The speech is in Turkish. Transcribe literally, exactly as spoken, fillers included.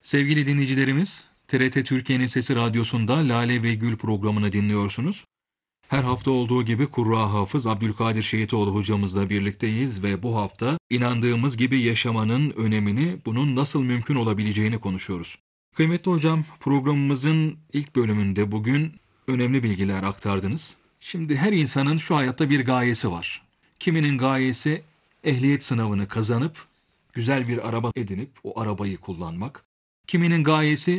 Sevgili dinleyicilerimiz, T R T Türkiye'nin Sesi Radyosu'nda Lale ve Gül programını dinliyorsunuz. Her hafta olduğu gibi Kurra Hafız Abdülkadir Şehitoğlu hocamızla birlikteyiz ve bu hafta inandığımız gibi yaşamanın önemini, bunun nasıl mümkün olabileceğini konuşuyoruz. Kıymetli hocam, programımızın ilk bölümünde bugün önemli bilgiler aktardınız. Şimdi her insanın şu hayatta bir gayesi var. Kiminin gayesi ehliyet sınavını kazanıp güzel bir araba edinip o arabayı kullanmak. Kiminin gayesi